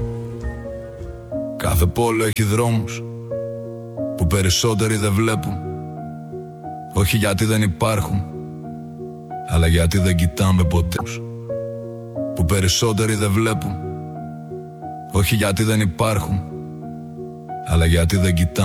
Κάθε πόλο έχει δρόμους που περισσότεροι δεν βλέπουν. Όχι γιατί δεν υπάρχουν, αλλά γιατί δεν κοιτάμε ποτέ. Που περισσότεροι δεν βλέπουν. Όχι γιατί δεν υπάρχουν, αλλά γιατί δεν κοιτάμε.